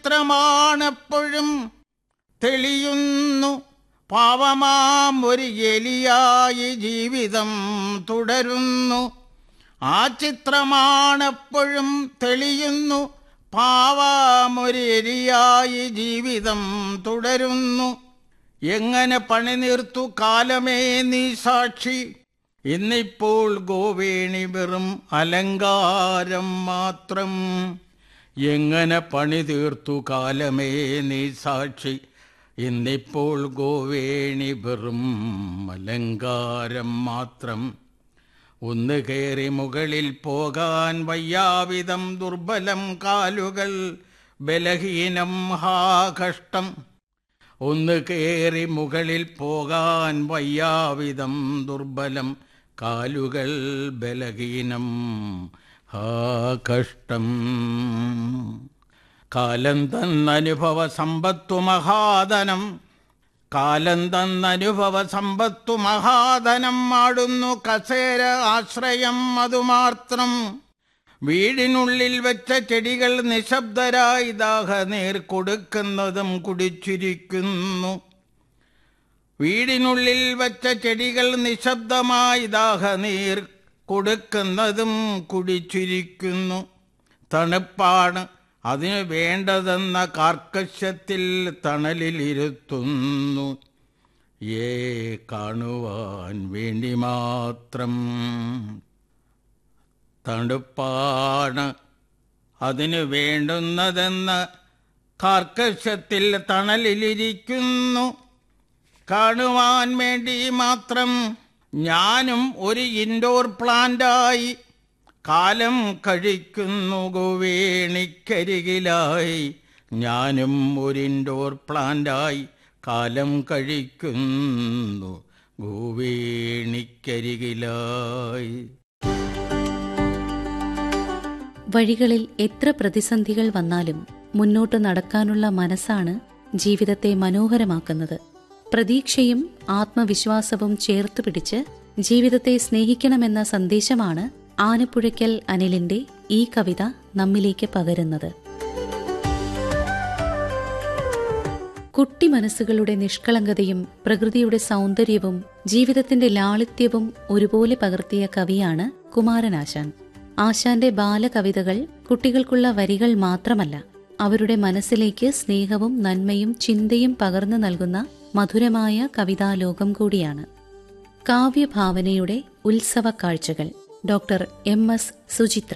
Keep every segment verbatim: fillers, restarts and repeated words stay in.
ചിത്രമാണെപ്പോഴും തെളിയുന്നു, പാവമാം ഒരു എലിയായി ജീവിതം തുടരുന്നു. ആ ചിത്രമാണെപ്പോഴും തെളിയുന്നു, പാവം ഒരു എലിയായി ജീവിതം തുടരുന്നു. എങ്ങനെ പണി തീർത്തു കാലമേ നീ സാക്ഷി, ഇന്നിപ്പോൾ ഗോവേണി വെറും അലങ്കാരം മാത്രം. എങ്ങനെ പണി തീർത്തു കാലമേ നീ സാക്ഷി, ഇന്നിപ്പോൾ ഗോവേണി വെറും അലങ്കാരം മാത്രം. ഒന്ന് കയറി മുകളിൽ പോകാൻ വയ്യാവിധം ദുർബലം കാലുകൾ, ബലഹീനം ഹാ കഷ്ടം. ഒന്ന് കയറി മുകളിൽ പോകാൻ വയ്യാവിധം ദുർബലം കാലുകൾ, ബലഹീനം ഹാ കഷ്ടം. കാലം തന്നനുഭവ സമ്പത്തു മഹാധനം, കാലം തന്നനുഭവ സമ്പത്തു മഹാധനം. ആടുന്നു കസേര ആശ്രയം അതുമാത്രം. വീടിനുള്ളിൽ വെച്ച ചെടികൾ നിശബ്ദരായി ദാഹനീർ കൊടുക്കുന്നതും കുടിച്ചിരിക്കുന്നു. വീടിനുള്ളിൽ വെച്ച ചെടികൾ നിശബ്ദമായി ദാഹനീർ കൊടുക്കുന്നതും കുടിച്ചിരിക്കുന്നു. തണുപ്പാണ് അതിനു വേണ്ടതെന്ന കാർക്കശ്യത്തിൽ തണലിലിരുത്തുന്നു. ഏ കാണുവാൻ വേണ്ടി മാത്രം. തണുപ്പാണ് അതിനു വേണ്ടുന്നതെന്ന കാർക്കശ്യത്തിൽ തണലിലിരിക്കുന്നു, കാണുവാൻ വേണ്ടി മാത്രം. ഞാനും ഒരു ഇൻഡോർ പ്ലാന്റായി കാലം കഴിക്കുന്നു ഗോവേണിക്കരികിലായി. ഞാനും ഒരു ഇൻഡോർ പ്ലാന്റായി കാലം കഴിക്കുന്നു ഗോവേണിക്കരികിലായി. വഴികളിൽ എത്ര പ്രതിസന്ധികൾ വന്നാലും മുന്നോട്ട് നടക്കാനുള്ള മനസ്സാണ് ജീവിതത്തെ മനോഹരമാക്കുന്നത്. പ്രതീക്ഷയും ആത്മവിശ്വാസവും ചേർത്തു പിടിച്ച് ജീവിതത്തെ സ്നേഹിക്കണമെന്ന സന്ദേശമാണ് ആനപ്പുഴയ്ക്കൽ അനിലിന്റെ ഈ കവിത നമ്മിലേക്ക് പകരുന്നത്. കുട്ടി മനസ്സുകളുടെ നിഷ്കളങ്കതയും പ്രകൃതിയുടെ സൗന്ദര്യവും ജീവിതത്തിന്റെ ലാളിത്യവും ഒരുപോലെ പകർത്തിയ കവിയാണ് കുമാരനാശാൻ. ആശാന്റെ ബാലകവിതകൾ കുട്ടികൾക്കുള്ള വരികൾ മാത്രമല്ല, അവരുടെ മനസ്സിലേക്ക് സ്നേഹവും നന്മയും ചിന്തയും പകർന്നു നൽകുന്ന മധുരമായ കവിതാലോകം കൂടിയാണ്. കാവ്യഭാവനയുടെ ഉത്സവ കാഴ്ചകൾ. Doctor M S Suchitra.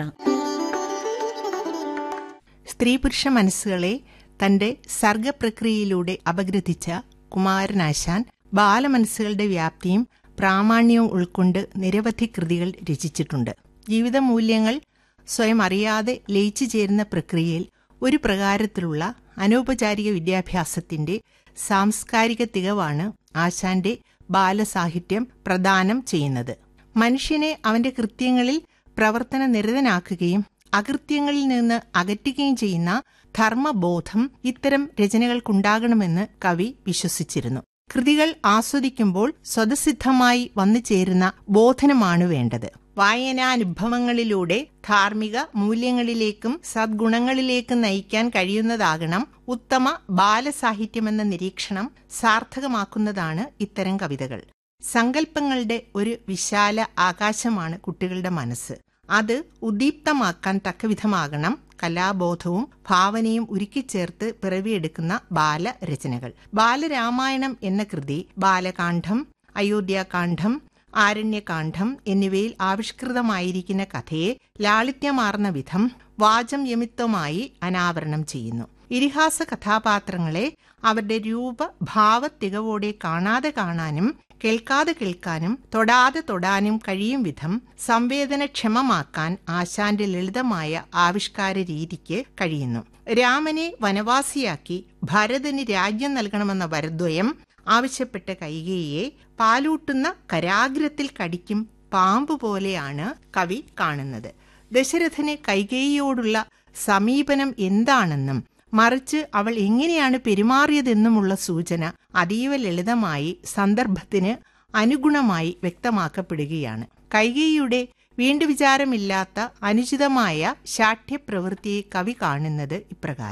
സ്ത്രീ പുരുഷ മനസ്സുകളെ തന്റെ സർഗപ്രക്രിയയിലൂടെ അപഗ്രഥിച്ച കുമാരനാശാൻ ബാലമനസ്സുകളുടെ വ്യാപ്തിയും പ്രാമാണ്യവും ഉൾക്കൊണ്ട് നിരവധി കൃതികൾ രചിച്ചിട്ടുണ്ട്. ജീവിത മൂല്യങ്ങൾ സ്വയം അറിയാതെ ലയിച്ചു ചേരുന്ന പ്രക്രിയയിൽ ഒരു പ്രകാരത്തിലുള്ള അനൗപചാരിക വിദ്യാഭ്യാസത്തിന്റെ സാംസ്കാരിക തികവാണ് ആശാന്റെ ബാലസാഹിത്യം പ്രദാനം ചെയ്യുന്നത്. മനുഷ്യനെ അവന്റെ കൃത്യങ്ങളിൽ പ്രവർത്തന നിരതനാക്കുകയും അകൃത്യങ്ങളിൽ നിന്ന് അകറ്റുകയും ചെയ്യുന്ന ധർമ്മബോധം ഇത്തരം രചനകൾക്കുണ്ടാകണമെന്ന് കവി വിശ്വസിച്ചിരുന്നു. കൃതികൾ ആസ്വദിക്കുമ്പോൾ സ്വതസിദ്ധമായി വന്നു ചേരുന്ന ബോധനമാണ് വേണ്ടത്. വായനാനുഭവങ്ങളിലൂടെ ധാർമ്മിക മൂല്യങ്ങളിലേക്കും സദ്ഗുണങ്ങളിലേക്കും നയിക്കാൻ കഴിയുന്നതാകണം ഉത്തമ ബാലസാഹിത്യമെന്ന നിരീക്ഷണം സാർത്ഥകമാക്കുന്നതാണ് ഇത്തരം കവിതകൾ. സങ്കല്പങ്ങളുടെ ഒരു വിശാല ആകാശമാണ് കുട്ടികളുടെ മനസ്സ്. അത് ഉദ്ദീപ്തമാക്കാൻ തക്കവിധമാകണം കലാബോധവും ഭാവനയും ഉരുക്കിച്ചേർത്ത് പിറവിയെടുക്കുന്ന ബാലരചനകൾ. ബാലരാമായണം എന്ന കൃതി ബാലകാന്ഡം, അയോധ്യാകാന്ഡം, ആരണ്യകാന്ഡം എന്നിവയിൽ ആവിഷ്കൃതമായിരിക്കുന്ന കഥയെ ലാളിത്യമാർന്ന വിധം വാചം യമിത്വമായി അനാവരണം ചെയ്യുന്നു. ഇതിഹാസ കഥാപാത്രങ്ങളെ അവരുടെ രൂപഭാവത്തികവോടെ കാണാതെ കാണാനും കേൾക്കാതെ കേൾക്കാനും തൊടാതെ തൊടാനും കഴിയും വിധം സംവേദനക്ഷമമാക്കാൻ ആശാന്റെ ലളിതമായ ആവിഷ്കാര രീതിക്ക് കഴിയുന്നു. രാമനെ വനവാസിയാക്കി ഭരതന് രാജ്യം നൽകണമെന്ന വരദ്വയം ആവശ്യപ്പെട്ട കൈകേയിയെ പാലൂട്ടുന്ന കരാഗ്രത്തിൽ കടിക്കും പാമ്പ് പോലെയാണ് കവി കാണുന്നത്. ദശരഥന് കൈകേയിയോടുള്ള സമീപനം എന്താണെന്നും മറിച്ച് അവൾ എങ്ങനെയാണ് പെരുമാറിയതെന്നുമുള്ള സൂചന അതീവ ലളിതമായി സന്ദർഭത്തിന് അനുഗുണമായി വ്യക്തമാക്കപ്പെടുകയാണ്. കൈകേയിയുടെ വീണ്ടുവിചാരമില്ലാത്ത അനുചിതമായ ശാഠ്യപ്രവൃത്തിയെ കവി കാണുന്നത് ഇപ്രകാരം: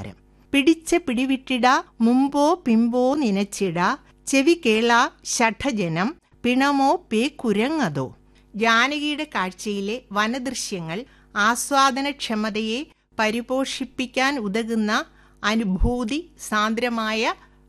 പിടിച്ച പിടിവിട്ടിട മുമ്പോ പിമ്പോ നിനച്ചിട ചെവി കേള ഷഠജനം പിണമോ പേ കുരങ്ങതോ. ജാനകിയുടെ കാഴ്ചയിലെ വനദൃശ്യങ്ങൾ ആസ്വാദനക്ഷമതയെ പരിപോഷിപ്പിക്കാൻ ഉതകുന്ന അനുഭൂതി സാന്ദ്രമായ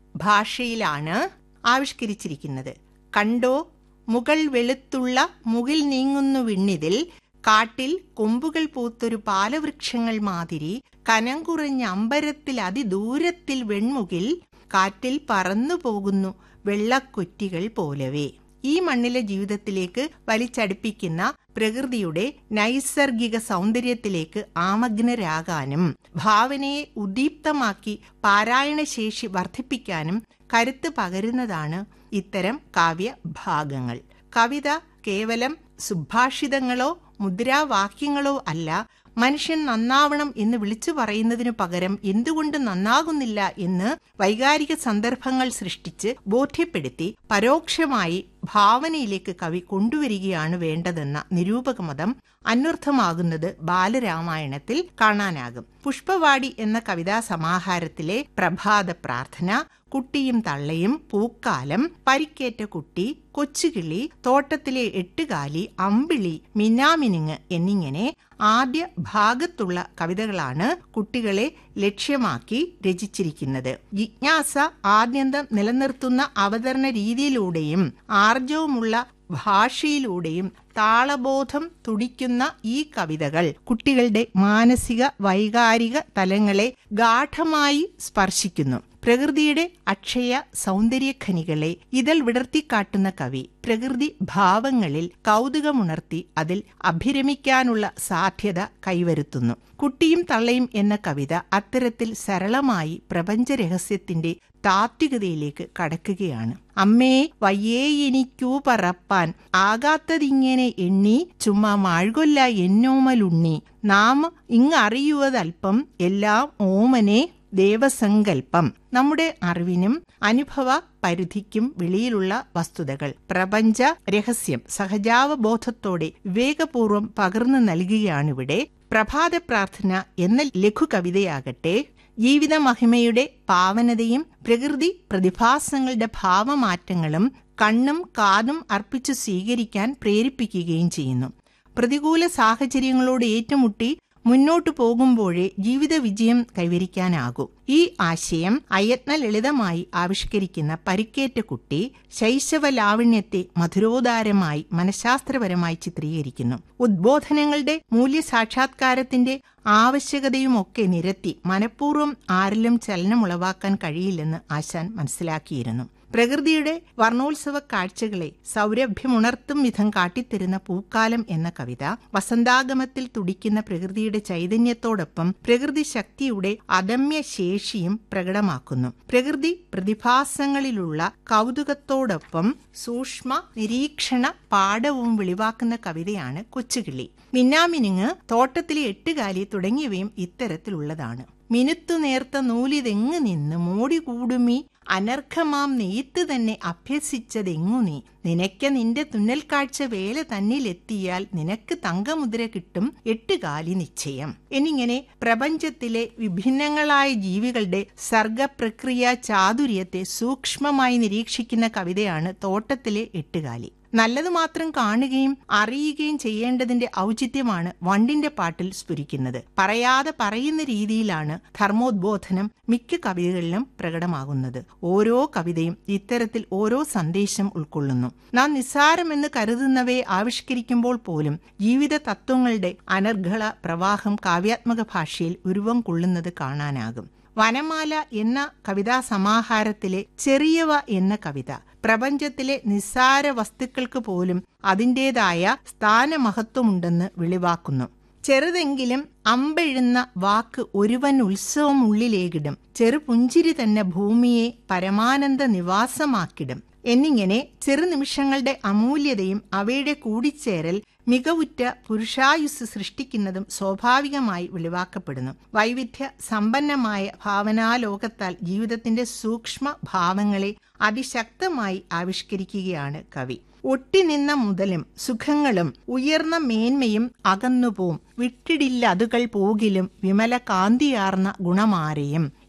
ഭാഷയിലാണ് ആവിഷ്കരിച്ചിരിക്കുന്നത്. കണ്ടോ മുകൾ വെളുത്തുള്ള മുകിൽ നീങ്ങുന്നു വിണ്ണിതിൽ, കാട്ടിൽ കൊമ്പുകൾ പൂത്തൊരു പാലവൃക്ഷങ്ങൾ മാതിരി, കനം കുറഞ്ഞ അമ്പരത്തിൽ അതിദൂരത്തിൽ വെൺമുകിൽ, കാറ്റിൽ പറന്നു പോകുന്നു വെള്ളക്കൊറ്റികൾ പോലവേ. ഈ മണ്ണിലെ ജീവിതത്തിലേക്ക് വലിച്ചടുപ്പിക്കുന്ന പ്രകൃതിയുടെ നൈസർഗിക സൗന്ദര്യത്തിലേക്ക് ആമഗ്നരാകാനും ഭാവനയെ ഉദ്ദീപ്തമാക്കി പാരായണശേഷി വർദ്ധിപ്പിക്കാനും കരുത്ത് പകരുന്നതാണ് ഇത്തരം കാവ്യഭാഗങ്ങൾ. കവിത കേവലം സുഭാഷിതങ്ങളോ മുദ്രാവാക്യങ്ങളോ അല്ല. മനുഷ്യൻ നന്നാവണം എന്ന് വിളിച്ചു പറയുന്നതിനു പകരം എന്തുകൊണ്ട് നന്നാകുന്നില്ല എന്ന് വൈകാരിക സന്ദർഭങ്ങൾ സൃഷ്ടിച്ച് ബോധ്യപ്പെടുത്തി പരോക്ഷമായി ഭാവനയിലേക്ക് കവി കൊണ്ടുവരികയാണ് വേണ്ടതെന്ന നിരൂപകമതം അന്വർത്ഥമാകുന്നത് ബാലരാമായണത്തിൽ കാണാനാകും. പുഷ്പവാടി എന്ന കവിതാ സമാഹാരത്തിലെ പ്രഭാത പ്രാർത്ഥന, കുട്ടിയും തള്ളയും, പൂക്കാലം, പരിക്കേറ്റ കുട്ടി, കൊച്ചുകിളി, തോട്ടത്തിലെ എട്ടുകാലി, അമ്പിളി, മിന്നാമിനുങ്ങ് എന്നിങ്ങനെ ആദ്യ ഭാഗത്തുള്ള കവിതകളാണ് കുട്ടികളെ ലക്ഷ്യമാക്കി രചിച്ചിരിക്കുന്നത്. ജിജ്ഞാസ ആദ്യന്തം നിലനിർത്തുന്ന അവതരണ രീതിയിലൂടെയും ആർജവമുള്ള ഭാഷയിലൂടെയും താളബോധം തുടിക്കുന്ന ഈ കവിതകൾ കുട്ടികളുടെ മാനസിക വൈകാരിക തലങ്ങളെ ഗാഠമായി സ്പർശിക്കുന്നു. പ്രകൃതിയുടെ അക്ഷയ സൗന്ദര്യഖനികളെ ഇതൾ വിടർത്തിക്കാട്ടുന്ന കവി പ്രകൃതി ഭാവങ്ങളിൽ കൗതുകമുണർത്തി അതിൽ അഭിരമിക്കാനുള്ള സാധ്യത കൈവരുത്തുന്നു. കുട്ടിയും തള്ളയും എന്ന കവിത അത്തരത്തിൽ സരളമായി പ്രപഞ്ചരഹസ്യത്തിന്റെ താത്വികതയിലേക്ക് കടക്കുകയാണ്. അമ്മേ വയ്യേ എനിക്കൂ പറപ്പാൻ ആകാത്തതിങ്ങനെ എണ്ണി ചുമ്മാ മാഴ്കൊല്ല എന്നോമലുണ്ണി നാം ഇങ്ങറിയുവതൽപ്പം എല്ലാം ഓമനെ ദേവസങ്കൽപ്പം. നമ്മുടെ അറിവിനും അനുഭവ പരിധിക്കും വെളിയിലുള്ള വസ്തുതകൾ പ്രപഞ്ച രഹസ്യം സഹജാവബോധത്തോടെ വിവേകപൂർവം പകർന്നു നൽകുകയാണിവിടെ. പ്രഭാത പ്രാർത്ഥന എന്ന ലഘുകവിതയാകട്ടെ ജീവിത മഹിമയുടെ പാവനതയും പ്രകൃതി പ്രതിഭാസങ്ങളുടെ ഭാവമാറ്റങ്ങളും കണ്ണും കാതും അർപ്പിച്ചു സ്വീകരിക്കാൻ പ്രേരിപ്പിക്കുകയും ചെയ്യുന്നു. പ്രതികൂല സാഹചര്യങ്ങളോട് ഏറ്റുമുട്ടി മുന്നോട്ടു പോകുമ്പോഴേ ജീവിത വിജയം കൈവരിക്കാനാകൂ. ഈ ആശയം അയത്ന ലളിതമായി ആവിഷ്കരിക്കുന്ന പരിക്കേറ്റ കുട്ടി ശൈശവ ലാവണ്യത്തെ മധുരോദാരമായി മനഃശാസ്ത്രപരമായി ചിത്രീകരിക്കുന്നു. ഉദ്ബോധനങ്ങളുടെ മൂല്യസാക്ഷാത്കാരത്തിന്റെ ആവശ്യകതയുമൊക്കെ നിരത്തി മനഃപൂർവ്വം ആരിലും ചലനമുളവാക്കാൻ കഴിയില്ലെന്ന് ആശാൻ മനസ്സിലാക്കിയിരുന്നു. പ്രകൃതിയുടെ വർണ്ണോത്സവ കാഴ്ചകളെ സൗരഭ്യമുണർത്തും വിധം കാട്ടിത്തരുന്ന പൂക്കാലം എന്ന കവിത വസന്താഗമത്തിൽ തുടിക്കുന്ന പ്രകൃതിയുടെ ചൈതന്യത്തോടൊപ്പം പ്രകൃതി ശക്തിയുടെ അദമ്യ ശേഷിയും പ്രകടമാക്കുന്നു. പ്രകൃതി പ്രതിഭാസങ്ങളിലുള്ള കൗതുകത്തോടൊപ്പം സൂക്ഷ്മ നിരീക്ഷണ പാഠവും വെളിവാക്കുന്ന കവിതയാണ് കൊച്ചുകിളി. മിന്നാമിനുങ്ങ്, തോട്ടത്തിലെ എട്ടുകാലി തുടങ്ങിയവയും ഇത്തരത്തിലുള്ളതാണ്. മിനുത്തു നേർത്ത നൂലിതെങ്ങു നിന്ന് മോടി കൂടുമീ അനർഘമാം നെയ്ത്ത് തന്നെ അഭ്യസിച്ചതെങ്ങു നീ നിനയ്ക്ക നിന്റെ തുന്നൽക്കാഴ്ച വേല തന്നിലെത്തിയാൽ നിനക്ക് തങ്കമുദ്ര കിട്ടും എട്ടുകാലി നിശ്ചയം എന്നിങ്ങനെ പ്രപഞ്ചത്തിലെ വിഭിന്നങ്ങളായ ജീവികളുടെ സർഗപ്രക്രിയ ചാതുര്യത്തെ സൂക്ഷ്മമായി നിരീക്ഷിക്കുന്ന കവിതയാണ് തോട്ടത്തിലെ എട്ടുകാലി. നല്ലത് മാത്രം കാണുകയും അറിയുകയും ചെയ്യേണ്ടതിന്റെ ഔചിത്യമാണ് വണ്ടിന്റെ പാട്ടിൽ സ്ഫുരിക്കുന്നത്. പറയാതെ പറയുന്ന രീതിയിലാണ് ധർമ്മോദ്ബോധനം മിക്ക കവിതകളിലും പ്രകടമാകുന്നത്. ഓരോ കവിതയും ഇത്തരത്തിൽ ഓരോ സന്ദേശം ഉൾക്കൊള്ളുന്നു. നാം നിസ്സാരമെന്ന് കരുതുന്നവയെ ആവിഷ്കരിക്കുമ്പോൾ പോലും ജീവിത തത്വങ്ങളുടെ അനർഘള പ്രവാഹം കാവ്യാത്മക ഭാഷയിൽ ഉരുവം കൊള്ളുന്നത് കാണാനാകും. വനമാല എന്ന കവിതാ സമാഹാരത്തിലെ ചെറിയവ എന്ന കവിത പ്രപഞ്ചത്തിലെ നിസ്സാര വസ്തുക്കൾക്ക് പോലും അതിൻ്റെതായ സ്ഥാനമഹത്വമുണ്ടെന്ന് വെളിവാക്കുന്നു. ചെറുതെങ്കിലും അമ്പെഴുന്ന വാക്ക് ഒരുവൻ ഉത്സവം ഉള്ളിലേകിടും, ചെറുപുഞ്ചിരി തന്നെ ഭൂമിയെ പരമാനന്ദ നിവാസമാക്കിടും എന്നിങ്ങനെ ചെറുനിമിഷങ്ങളുടെ അമൂല്യതയും അവയുടെ കൂടിച്ചേരൽ മികവുറ്റ പുരുഷായുസ് സൃഷ്ടിക്കുന്നതും സ്വാഭാവികമായി വെളിവാക്കപ്പെടുന്നു. വൈവിധ്യ സമ്പന്നമായ ഭാവനാലോകത്താൽ ജീവിതത്തിന്റെ സൂക്ഷ്മ ഭാവങ്ങളെ അതിശക്തമായി ആവിഷ്കരിക്കുകയാണ് കവി. ഒട്ടിനിന്ന മുതലും സുഖങ്ങളും ഉയർന്ന മേന്മയും അകന്നുപോം, വിട്ടിടില്ല അതുകൾ പോകിലും വിമല കാന്തിയാർന്ന ഗുണമാരെയും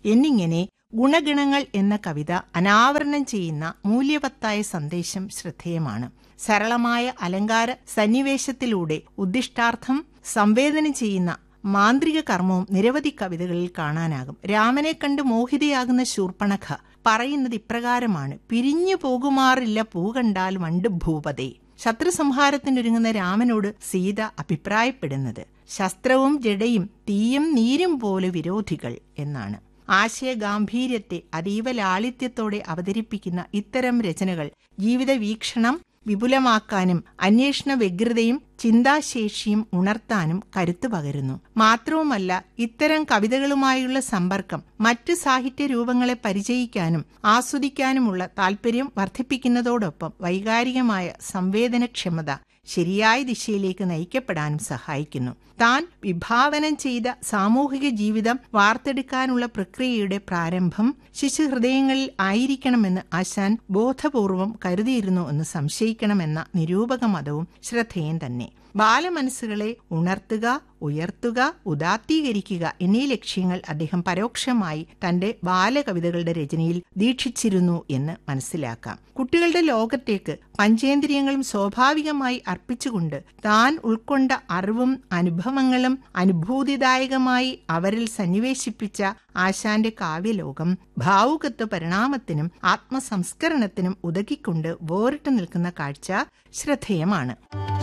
എന്നിങ്ങനെ ഗുണഗണങ്ങൾ എന്ന കവിത അനാവരണം ചെയ്യുന്ന മൂല്യവത്തായ സന്ദേശം ശ്രദ്ധേയമാണ്. സരളമായ അലങ്കാര സന്നിവേശത്തിലൂടെ ഉദ്ദിഷ്ടാർത്ഥം സംവേദനം ചെയ്യുന്ന മാന്ത്രിക കർമ്മവും നിരവധി കവിതകളിൽ കാണാനാകും. രാമനെ കണ്ട് മോഹിതയാകുന്ന ശൂർപ്പണഖ പറയുന്നത് ഇപ്രകാരമാണ്: പിരിഞ്ഞു പോകുമാറില്ല പൂ കണ്ടാൽ വണ്ട് ഭൂപതേ. ശത്രുസംഹാരത്തിനൊരുങ്ങുന്ന രാമനോട് സീത അഭിപ്രായപ്പെടുന്നത് ശസ്ത്രവും ജഡയും തീയും നീരും പോലെ വിരോധികൾ എന്നാണ്. ആശയഗാംഭീര്യത്തെ അതീവ ലാളിത്യത്തോടെ അവതരിപ്പിക്കുന്ന ഇത്തരം രചനകൾ ജീവിത വീക്ഷണം വിപുലമാക്കാനും അന്വേഷണ വ്യഗ്രതയും ചിന്താശേഷിയും ഉണർത്താനും കരുത്തു പകരുന്നു. മാത്രവുമല്ല, ഇത്തരം കവിതകളുമായുള്ള സമ്പർക്കം മറ്റ് സാഹിത്യ രൂപങ്ങളെ പരിചയിക്കാനും ആസ്വദിക്കാനുമുള്ള താൽപര്യം വർദ്ധിപ്പിക്കുന്നതോടൊപ്പം വൈകാരികമായ സംവേദനക്ഷമത ശരിയായ ദിശയിലേക്ക് നയിക്കപ്പെടാനും സഹായിക്കുന്നു. താൻ വിഭാവനം ചെയ്ത സാമൂഹിക ജീവിതം വാർത്തെടുക്കാനുള്ള പ്രക്രിയയുടെ പ്രാരംഭം ശിശുഹൃദയങ്ങളിൽ ആയിരിക്കണമെന്ന് ആശാൻ ബോധപൂർവം കരുതിയിരുന്നു എന്ന് സംശയിക്കണമെന്ന നിരൂപക മതവും ശ്രദ്ധേയം തന്നെ. ബാലമനസ്സുകളെ ഉണർത്തുക, ഉയർത്തുക, ഉദാത്തീകരിക്കുക എന്നീ ലക്ഷ്യങ്ങൾ അദ്ദേഹം പരോക്ഷമായി തന്റെ ബാലകവിതകളുടെ രചനയിൽ ദീക്ഷിച്ചിരുന്നു എന്ന് മനസ്സിലാക്കാം. കുട്ടികളുടെ ലോകത്തേക്ക് പഞ്ചേന്ദ്രിയങ്ങളും സ്വാഭാവികമായി അർപ്പിച്ചുകൊണ്ട് താൻ ഉൾക്കൊണ്ട അറിവും അനുഭവങ്ങളും അനുഭൂതിദായകമായി അവരിൽ സന്നിവേശിപ്പിച്ച ആശാന്റെ കാവ്യലോകം ഭാവുകത്വ പരിണാമത്തിനും ആത്മസംസ്കരണത്തിനും ഉതകിക്കൊണ്ട് വേറിട്ട് നിൽക്കുന്ന കാഴ്ച ശ്രദ്ധേയമാണ്.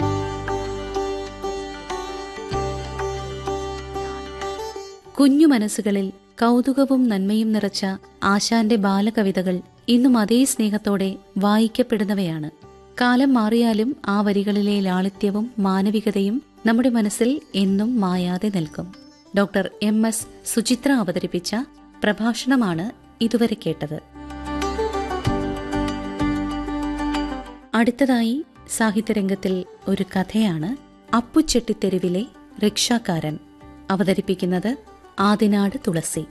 കുഞ്ഞു മനസ്സുകളിൽ കൗതുകവും നന്മയും നിറച്ച ആശാന്റെ ബാലകവിതകൾ ഇന്നും അതേ സ്നേഹത്തോടെ വായിക്കപ്പെടുന്നവയാണ്. കാലം മാറിയാലും ആ വരികളിലെ ലാളിത്യവും മാനവികതയും നമ്മുടെ മനസ്സിൽ എന്നും മായാതെ നിൽക്കും. ഡോക്ടർ എം എസ് സുചിത്ര അവതരിപ്പിച്ച പ്രഭാഷണമാണ് ഇതുവരെ കേട്ടത്. അടുത്തതായി സാഹിത്യരംഗത്തിൽ ഒരു കഥയാണ് അപ്പുച്ചെട്ടിത്തെരുവിലെ റിക്ഷാക്കാരൻ. അവതരിപ്പിക്കുന്നത് ആദിനാട് തുളസി.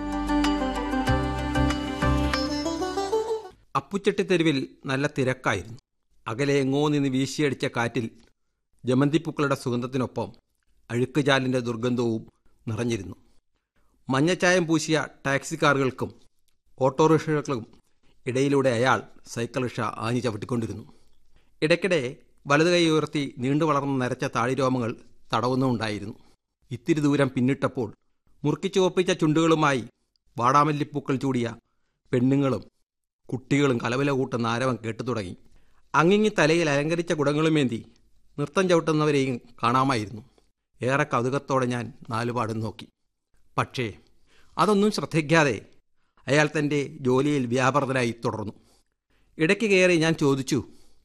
അപ്പുച്ചെട്ടിത്തെരുവിൽ നല്ല തിരക്കായിരുന്നു. അകലെ എങ്ങോ നിന്ന് വീശിയടിച്ച കാറ്റിൽ ജമന്തിപ്പൂക്കളുടെ സുഗന്ധത്തിനൊപ്പം അഴുക്കുചാലിൻ്റെ ദുർഗന്ധവും നിറഞ്ഞിരുന്നു. മഞ്ഞച്ചായം പൂശിയ ടാക്സി കാറുകൾക്കും ഓട്ടോറിക്ഷകൾക്കും ഇടയിലൂടെ അയാൾ സൈക്കിൾ റിക്ഷ ആഞ്ഞു ചവിട്ടിക്കൊണ്ടിരുന്നു. ഇടയ്ക്കിടെ വലതു കൈ ഉയർത്തി നീണ്ടു വളർന്ന നരച്ച താടിരോമങ്ങൾ തടവുന്നുണ്ടായിരുന്നു. ഇത്തിരി ദൂരം പിന്നിട്ടപ്പോൾ മുറുക്കിച്ചുവപ്പിച്ച ചുണ്ടുകളുമായി വാടാമല്ലിപ്പൂക്കൾ ചൂടിയ പെണ്ണുങ്ങളും കുട്ടികളും കലവില കൂട്ടുന്ന ആരവം കേട്ടു തുടങ്ങി. അങ്ങിങ്ങി തലയിൽ അലങ്കരിച്ച കുടങ്ങളുമേന്തി നൃത്തം ചവിട്ടുന്നവരെയും കാണാമായിരുന്നു. ഏറെ കൗതുകത്തോടെ ഞാൻ നാലുപാടും നോക്കി. പക്ഷേ അതൊന്നും ശ്രദ്ധിക്കാതെ അയാൾ തൻ്റെ ജോലിയിൽ വ്യാപൃതനായി തുടർന്നു. ഇടയ്ക്ക് കയറി ഞാൻ ചോദിച്ചു,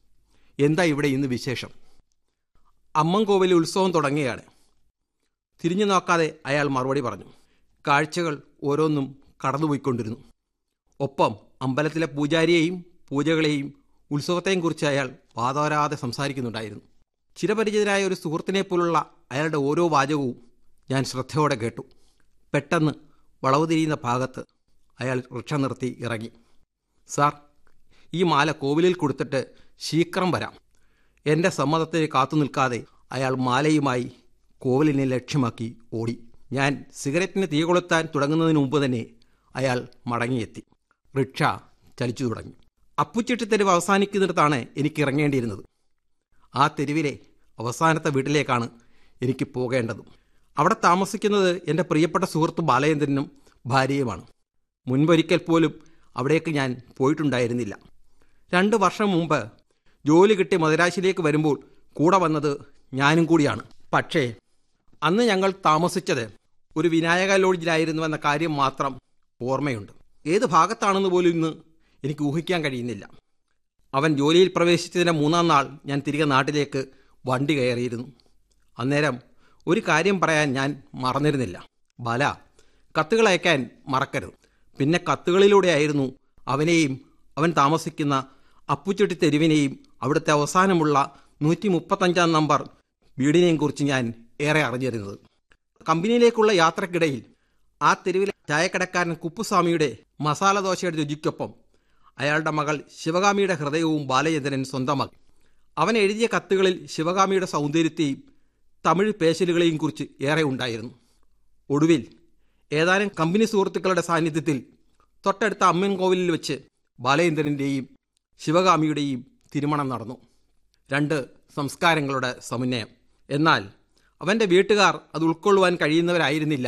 എന്താ ഇവിടെ ഇന്ന് വിശേഷം? അമ്മൻകോവിൽ ഉത്സവം തുടങ്ങുകയാണ്. തിരിഞ്ഞു നോക്കാതെ അയാൾ മറുപടി പറഞ്ഞു. കാഴ്ചകൾ ഓരോന്നും കടന്നുപോയിക്കൊണ്ടിരുന്നു. ഒപ്പം അമ്പലത്തിലെ പൂജാരിയെയും പൂജകളെയും ഉത്സവത്തെയും കുറിച്ച് അയാൾ വാതോരാതെ സംസാരിക്കുന്നുണ്ടായിരുന്നു. ചിരപരിചിതനായ ഒരു സുഹൃത്തിനെ പോലുള്ള അയാളുടെ ഓരോ വാചകവും ഞാൻ ശ്രദ്ധയോടെ കേട്ടു. പെട്ടെന്ന് വളവ് തിരിയുന്ന ഭാഗത്ത് അയാൾ റിക്ഷ നിർത്തി ഇറങ്ങി. സാർ, ഈ മാല കോവിലിൽ കൊടുത്തിട്ട് ശീക്രം വരാം. എൻ്റെ സമ്മതത്തിന് കാത്തു നിൽക്കാതെ അയാൾ മാലയുമായി കോവിലിനെ ലക്ഷ്യമാക്കി ഓടി. ഞാൻ സിഗരറ്റിന് തീ കൊളുത്താൻ തുടങ്ങുന്നതിന് മുമ്പ് തന്നെ അയാൾ മടങ്ങിയെത്തി. റിക്ഷ ചലിച്ചു തുടങ്ങി. അപ്പുച്ചെട്ടിത്തെരുവ് അവസാനിക്കുന്നിടത്താണ് എനിക്ക് ഇറങ്ങേണ്ടിയിരുന്നത്. ആ തെരുവിലെ അവസാനത്തെ വീട്ടിലേക്കാണ് എനിക്ക് പോകേണ്ടത്. അവിടെ താമസിക്കുന്നത് എൻ്റെ പ്രിയപ്പെട്ട സുഹൃത്ത് ബാലചന്ദ്രനും ഭാര്യയുമാണ്. മുൻപൊരിക്കൽ പോലും അവിടേക്ക് ഞാൻ പോയിട്ടുണ്ടായിരുന്നില്ല. രണ്ട് വർഷം മുമ്പ് ജോലി കിട്ടി മദുരാശിയിലേക്ക് വരുമ്പോൾ കൂടെ വന്നത് ഞാനും കൂടിയാണ്. പക്ഷേ അന്ന് ഞങ്ങൾ താമസിച്ചത് ഒരു വിനായക ലോഡ്ജിലായിരുന്നുവെന്ന കാര്യം മാത്രം ഓർമ്മയുണ്ട്. ഏത് ഭാഗത്താണെന്ന് പോലും ഇന്ന് എനിക്ക് ഊഹിക്കാൻ കഴിയുന്നില്ല. അവൻ ജോലിയിൽ പ്രവേശിച്ചതിൻ്റെ മൂന്നാം നാൾ ഞാൻ തിരികെ നാട്ടിലേക്ക് വണ്ടി കയറിയിരുന്നു. അന്നേരം ഒരു കാര്യം പറയാൻ ഞാൻ മറന്നിരുന്നില്ല. ബാല, കത്തുകൾ അയക്കാൻ മറക്കരുത്. പിന്നെ കത്തുകളിലൂടെയായിരുന്നു അവനെയും അവൻ താമസിക്കുന്ന അപ്പുച്ചെട്ടി തെരുവിനെയും അവിടുത്തെ അവസാനമുള്ള നൂറ്റി മുപ്പത്തഞ്ചാം നമ്പർ വീടിനെയും കുറിച്ച് ഞാൻ ഏറെ അറിഞ്ഞിരുന്നത്. കമ്പനിയിലേക്കുള്ള യാത്രക്കിടയിൽ ആ തെരുവിലെ ചായക്കടക്കാരൻ കുപ്പുസ്വാമിയുടെ മസാല ദോശയുടെ രുചിക്കൊപ്പം അയാളുടെ മകൾ ശിവകാമിയുടെ ഹൃദയവും ബാലചന്ദ്രൻ സ്വന്തമാക്കി. അവൻ എഴുതിയ കത്തുകളിൽ ശിവകാമിയുടെ സൗന്ദര്യത്തെയും തമിഴ് പേശലുകളെയും കുറിച്ച് ഏറെ ഉണ്ടായിരുന്നു. ഒടുവിൽ ഏതാനും കമ്പനി സുഹൃത്തുക്കളുടെ സാന്നിധ്യത്തിൽ തൊട്ടടുത്ത അമ്മൻ കോവിലിൽ വെച്ച് ബാലേന്ദ്രൻ്റെയും ശിവകാമിയുടെയും തിരുമണം നടന്നു. രണ്ട് സംസ്കാരങ്ങളുടെ സമന്വയം. എന്നാൽ അവൻ്റെ വീട്ടുകാർ അത് ഉൾക്കൊള്ളുവാൻ കഴിയുന്നവരായിരുന്നില്ല.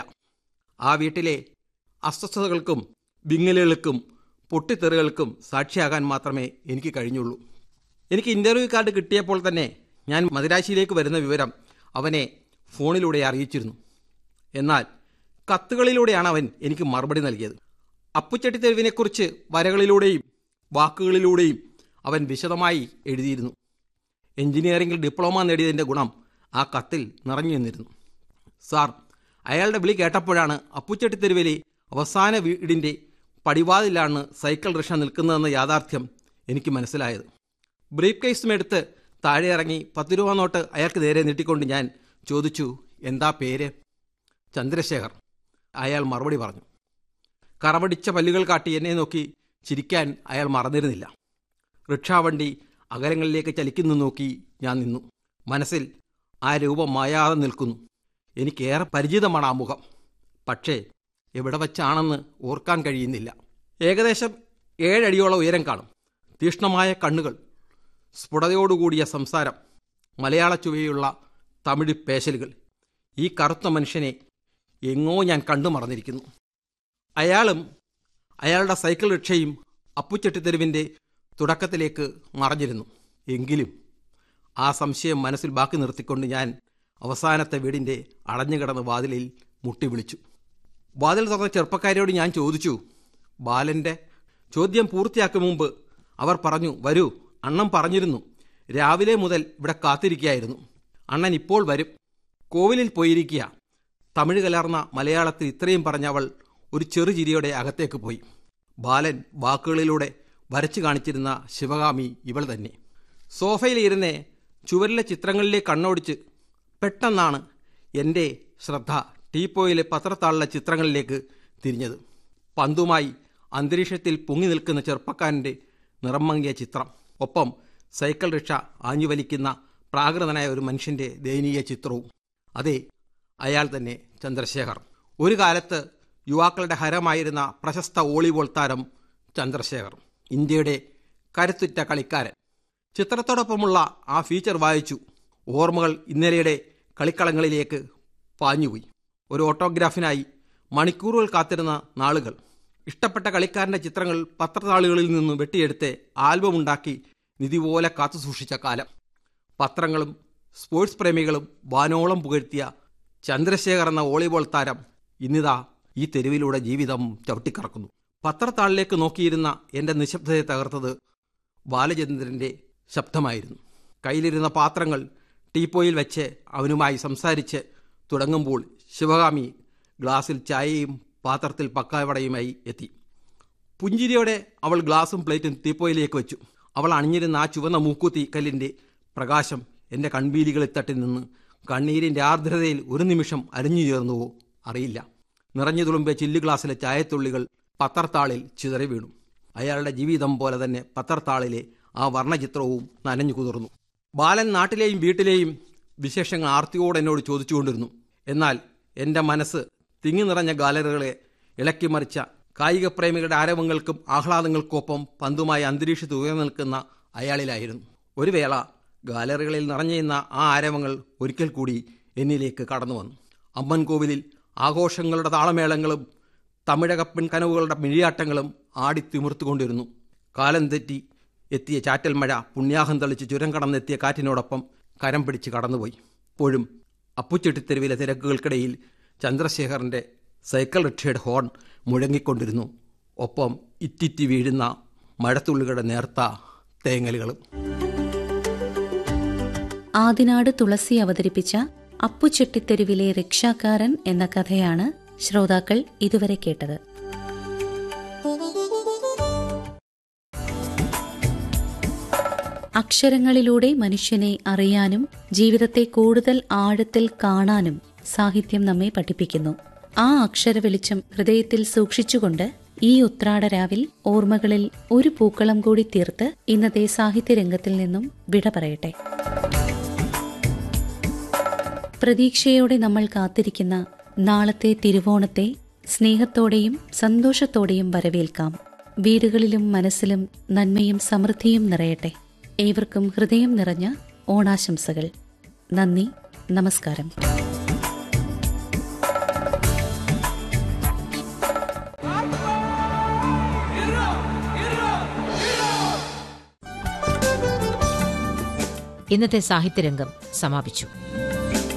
ആ വീട്ടിലെ അസ്വസ്ഥതകൾക്കും വിങ്ങലുകൾക്കും പൊട്ടിത്തെറികൾക്കും സാക്ഷിയാകാൻ മാത്രമേ എനിക്ക് കഴിഞ്ഞുള്ളൂ. എനിക്ക് ഇൻ്റർവ്യൂ കാർഡ് കിട്ടിയപ്പോൾ തന്നെ ഞാൻ മദിരാശിയിലേക്ക് വരുന്ന വിവരം അവനെ ഫോണിലൂടെ അറിയിച്ചിരുന്നു. എന്നാൽ കത്തുകളിലൂടെയാണ് അവൻ എനിക്ക് മറുപടി നൽകിയത്. അപ്പുച്ചെട്ടിത്തെരുവിനെക്കുറിച്ച് വരകളിലൂടെയും വാക്കുകളിലൂടെയും അവൻ വിശദമായി എഴുതിയിരുന്നു. എഞ്ചിനീയറിംഗിൽ ഡിപ്ലോമ നേടിയതിൻ്റെ ഗുണം ആ കത്തിൽ നിറഞ്ഞു നിന്നിരുന്നു. സാർ, അയാളുടെ വിളി കേട്ടപ്പോഴാണ് അപ്പുച്ചെട്ടിത്തെരുവിലെ അവസാന വീടിൻ്റെ പടിവാതിലാണ് സൈക്കിൾ റിക്ഷ നിൽക്കുന്നതെന്ന യാഥാർത്ഥ്യം എനിക്ക് മനസ്സിലായത്. ബ്രീഫ് കേസും എടുത്ത് താഴെ ഇറങ്ങി പത്ത് രൂപ നോട്ട് അയാൾക്ക് നേരെ നീട്ടിക്കൊണ്ട് ഞാൻ ചോദിച്ചു, എന്താ പേര്? ചന്ദ്രശേഖർ. അയാൾ മറുപടി പറഞ്ഞു. കറവടിച്ച പല്ലുകൾ കാട്ടി എന്നെ നോക്കി ചിരിക്കാൻ അയാൾ മറന്നിരുന്നില്ല. റിക്ഷാവണ്ടി അകലങ്ങളിലേക്ക് ചലിക്കുന്നു നോക്കി ഞാൻ നിന്നു. മനസ്സിൽ ആ രൂപം മായാതെ നിൽക്കുന്നു. എനിക്കേറെ പരിചിതമാണ് ആ മുഖം. പക്ഷേ എവിടെ വച്ചാണെന്ന് ഓർക്കാൻ കഴിയുന്നില്ല. ഏകദേശം ഏഴടിയോളം ഉയരം കാണും. തീക്ഷ്ണമായ കണ്ണുകൾ, സ്ഫുടതയോടുകൂടിയ സംസാരം, മലയാള ചുവയുള്ള തമിഴ് പേശലുകൾ. ഈ കറുത്ത മനുഷ്യനെ എങ്ങോ ഞാൻ കണ്ടു മറന്നിരിക്കുന്നു. അയാളും അയാളുടെ സൈക്കിൾ റിക്ഷയും അപ്പുച്ചെട്ടിത്തെരുവിൻ്റെ തുടക്കത്തിലേക്ക് മറഞ്ഞിരുന്നു. എങ്കിലും ആ സംശയം മനസ്സിൽ ബാക്കി നിർത്തിക്കൊണ്ട് ഞാൻ അവസാനത്തെ വീടിൻ്റെ അടഞ്ഞുകിടന്ന വാതിലിൽ മുട്ടി വിളിച്ചു. വാതിൽ തുറന്ന ചെറുപ്പക്കാരോട് ഞാൻ ചോദിച്ചു. ബാലൻ്റെ ചോദ്യം പൂർത്തിയാക്കും മുമ്പ് അവർ പറഞ്ഞു, വരൂ, അണ്ണൻ പറഞ്ഞിരുന്നു, രാവിലെ മുതൽ ഇവിടെ കാത്തിരിക്കുകയായിരുന്നു. അണ്ണൻ ഇപ്പോൾ വരും. കോവിലിൽ പോയിരിക്കുക. തമിഴ് കലർന്ന മലയാളത്തിൽ ഇത്രയും പറഞ്ഞവൾ ഒരു ചെറുചിരിയോടെ അകത്തേക്ക് പോയി. ബാലൻ വാക്കുകളിലൂടെ വരച്ചു കാണിച്ചിരുന്ന ശിവകാമി ഇവൾ തന്നെ. സോഫയിലിരുന്ന് ചുവരിലെ ചിത്രങ്ങളിലേക്ക് കണ്ണോടിച്ച് പെട്ടെന്നാണ് എൻ്റെ ശ്രദ്ധ ടീപ്പോയിലെ പത്രത്താളിലെ ചിത്രങ്ങളിലേക്ക് തിരിഞ്ഞത്. പന്തുമായി അന്തരീക്ഷത്തിൽ പൊങ്ങി നിൽക്കുന്ന ചെറുപ്പക്കാരൻ്റെ നിറം മങ്ങിയ ചിത്രം, ഒപ്പം സൈക്കിൾ റിക്ഷ ആഞ്ഞുവലിക്കുന്ന പ്രാകൃതനായ ഒരു മനുഷ്യൻ്റെ ദയനീയ ചിത്രവും. അതെ, അയാൾ തന്നെ, ചന്ദ്രശേഖർ. ഒരു കാലത്ത് യുവാക്കളുടെ ഹരമായിരുന്ന പ്രശസ്ത വോളിബോൾ താരം ചന്ദ്രശേഖർ, ഇന്ത്യയുടെ കരുത്തുറ്റ കളിക്കാരൻ. ചിത്രത്തോടൊപ്പമുള്ള ആ ഫീച്ചർ വായിച്ചു. ഓർമ്മകൾ ഇന്നലെയുടെ കളിക്കളങ്ങളിലേക്ക് പാഞ്ഞുപോയി. ഒരു ഓട്ടോഗ്രാഫിനായി മണിക്കൂറുകൾ കാത്തിരുന്ന നാളുകൾ. ഇഷ്ടപ്പെട്ട കളിക്കാരൻ്റെ ചിത്രങ്ങൾ പത്രത്താളുകളിൽ നിന്ന് വെട്ടിയെടുത്ത് ആൽബമുണ്ടാക്കി നിധി പോലെ കാത്തുസൂക്ഷിച്ച കാലം. പത്രങ്ങളും സ്പോർട്സ് പ്രേമികളും വാനോളം പുകഴ്ത്തിയ ചന്ദ്രശേഖർ എന്ന വോളിബോൾ താരം ഇന്നിതാ ഈ തെരുവിലൂടെ ജീവിതം ചവിട്ടിക്കറക്കുന്നു. പത്രത്താളിലേക്ക് നോക്കിയിരുന്ന എൻ്റെ നിശബ്ദതയെ തകർത്തത് ബാലചന്ദ്രൻ്റെ ശബ്ദമായിരുന്നു. കയ്യിലിരുന്ന പാത്രങ്ങൾ ടീപ്പോയിൽ വെച്ച് അവനുമായി സംസാരിച്ച് തുടങ്ങുമ്പോൾ ശിവകാമി ഗ്ലാസിൽ ചായയും പാത്രത്തിൽ പക്കാവടയുമായി എത്തി. പുഞ്ചിരിയോടെ അവൾ ഗ്ലാസും പ്ലേറ്റും ടീപ്പോയിലേക്ക് വെച്ചു. അവൾ അണിഞ്ഞിരുന്ന ആ ചുവന്ന മൂക്കുത്തി കല്ലിൻ്റെ പ്രകാശം എൻ്റെ കൺപീലികളിൽ തട്ടി നിന്ന് കണ്ണീരിൻ്റെ ആർദ്രതയിൽ ഒരു നിമിഷം അലിഞ്ഞു ചേർന്നുവോ അറിയില്ല. നിറഞ്ഞു തുളുമ്പിയ ചില്ലു ഗ്ലാസ്സിലെ ചായത്തുള്ളികൾ പത്രത്താളിൽ ചിതറി വീണു. അയാളുടെ ജീവിതം പോലെ തന്നെ പത്രത്താളിലെ ആ വർണ്ണചിത്രവും നനഞ്ഞു കുതിർന്നു. ബാലൻ നാട്ടിലെയും വീട്ടിലെയും വിശേഷങ്ങൾ ആർത്തിയോടെ എന്നോട് ചോദിച്ചുകൊണ്ടിരുന്നു. എന്നാൽ എൻ്റെ മനസ്സ് തിങ്ങി നിറഞ്ഞ ഗാലറികളെ ഇളക്കിമറിച്ച കായിക പ്രേമികളുടെ ആരവങ്ങൾക്കും ആഹ്ലാദങ്ങൾക്കൊപ്പം പന്തുമായി അന്തരീക്ഷത്തിൽ ഉയർന്നു നിൽക്കുന്ന അയാളിലായിരുന്നു. ഒരു വേള ഗാലറികളിൽ നിറഞ്ഞിരുന്ന ആ ആരവങ്ങൾ ഒരിക്കൽ കൂടി എന്നിലേക്ക് കടന്നു വന്നു. അമ്മൻ കോവിലിൽ ആഘോഷങ്ങളുടെ താളമേളങ്ങളും തമിഴകപ്പൻ കനവുകളുടെ മിഴിയാട്ടങ്ങളും ആടിത്തിമിർത്തുകൊണ്ടിരുന്നു. കാലം തെറ്റി എത്തിയ ചാറ്റൽ മഴ പുണ്യാഹം തളിച്ച് ചുരം കടന്നെത്തിയ കാറ്റിനോടൊപ്പം കരം പിടിച്ച് കടന്നുപോയി. ഇപ്പോഴും അപ്പുച്ചെട്ടിത്തെരുവിലെ തിരക്കുകൾക്കിടയിൽ ചന്ദ്രശേഖറിൻ്റെ സൈക്കിൾ റിക്ഷയുടെ ഹോൺ മുഴങ്ങിക്കൊണ്ടിരുന്നു. ഒപ്പം ഇറ്റിറ്റി വീഴുന്ന മഴത്തുള്ളികളുടെ നേർത്ത തേങ്ങലുകളും. ആദിനാട് തുളസി അവതരിപ്പിച്ച അപ്പുചെട്ടിത്തെരുവിലെ റിക്ഷാക്കാരൻ എന്ന കഥയാണ് ശ്രോതാക്കൾ ഇതുവരെ കേട്ടത്. അക്ഷരങ്ങളിലൂടെ മനുഷ്യനെ അറിയാനും ജീവിതത്തെ കൂടുതൽ ആഴത്തിൽ കാണാനും സാഹിത്യം നമ്മെ പഠിപ്പിക്കുന്നു. ആ അക്ഷര വെളിച്ചം ഹൃദയത്തിൽ സൂക്ഷിച്ചുകൊണ്ട് ഈ ഉത്രാടരാവിൽ ഓർമ്മകളിൽ ഒരു പൂക്കളം കൂടി തീർത്ത് ഇന്നത്തെ സാഹിത്യരംഗത്തിൽ നിന്നും വിട പറയട്ടെ. പ്രതീക്ഷയോടെ നമ്മൾ കാത്തിരിക്കുന്ന നാളത്തെ തിരുവോണത്തെ സ്നേഹത്തോടെയും സന്തോഷത്തോടെയും വരവേൽക്കാം. വീടുകളിലും മനസ്സിലും നന്മയും സമൃദ്ധിയും നിറയട്ടെ. ഏവർക്കും ഹൃദയം നിറഞ്ഞ ഓണാശംസകൾ. നന്ദി, നമസ്കാരം. ഇന്നത്തെ സാഹിത്യരംഗം സമാപിച്ചു.